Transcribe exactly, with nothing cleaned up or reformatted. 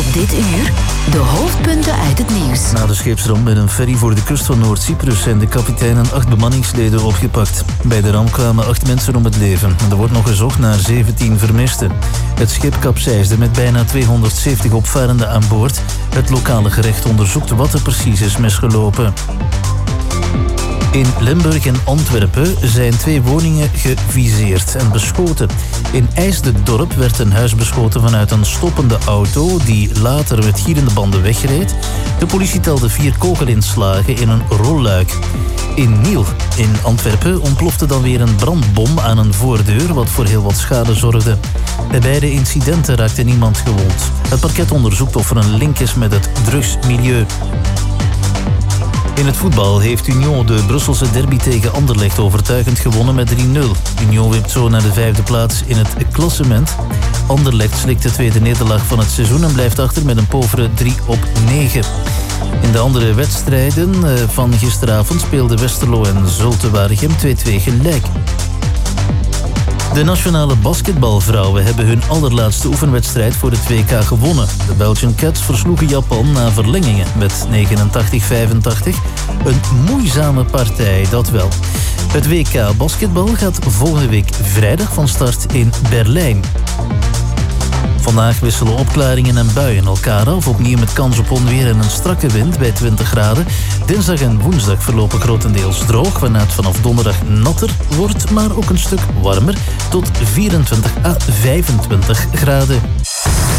Dit uur de hoofdpunten uit het nieuws. Na de scheepsramp met een ferry voor de kust van Noord-Cyprus zijn de kapitein en acht bemanningsleden opgepakt. Bij de ramp kwamen acht mensen om het leven. Er wordt nog gezocht naar zeventien vermisten. Het schip kapseisde met bijna tweehonderdzeventig opvarenden aan boord. Het lokale gerecht onderzoekt wat er precies is misgelopen. In Limburg en Antwerpen zijn twee woningen geviseerd en beschoten. In IJsdedorp werd een huis beschoten vanuit een stoppende auto die later met gierende banden wegreed. De politie telde vier kogelinslagen in een rolluik. In Niel in Antwerpen ontplofte dan weer een brandbom aan een voordeur, wat voor heel wat schade zorgde. Bij beide incidenten raakte niemand gewond. Het parket onderzoekt of er een link is met het drugsmilieu. In het voetbal heeft Union de Brusselse derby tegen Anderlecht overtuigend gewonnen met drie nul. Union wipt zo naar de vijfde plaats in het klassement. Anderlecht slikt de tweede nederlaag van het seizoen en blijft achter met een povere drie op negen. In de andere wedstrijden van gisteravond speelden Westerlo en Zulte Waregem twee-twee gelijk. De nationale basketbalvrouwen hebben hun allerlaatste oefenwedstrijd voor het W K gewonnen. De Belgian Cats versloegen Japan na verlengingen met negenentachtig vijfentachtig. Een moeizame partij, dat wel. Het W K basketbal gaat volgende week vrijdag van start in Berlijn. Vandaag wisselen opklaringen en buien elkaar af, opnieuw met kans op onweer en een strakke wind bij twintig graden. Dinsdag en woensdag verlopen grotendeels droog, waarna het vanaf donderdag natter wordt, maar ook een stuk warmer, tot vierentwintig à vijfentwintig graden.